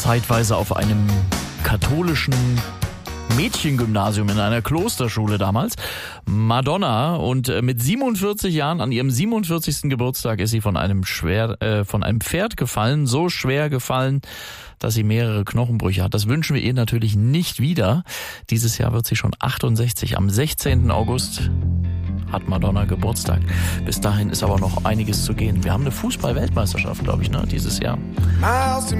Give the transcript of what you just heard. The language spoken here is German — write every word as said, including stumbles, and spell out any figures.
zeitweise auf einem katholischen Mädchengymnasium in einer Klosterschule damals. Madonna, und mit siebenundvierzig Jahren, an ihrem siebenundvierzigsten Geburtstag, ist sie von einem schwer, äh, von einem Pferd gefallen, so schwer gefallen, dass sie mehrere Knochenbrüche hat. Das wünschen wir ihr natürlich nicht wieder. Dieses Jahr wird sie schon achtundsechzig. Am sechzehnten August hat Madonna Geburtstag. Bis dahin ist aber noch einiges zu gehen. Wir haben eine Fußball-Weltmeisterschaft, glaube ich, ne, dieses Jahr.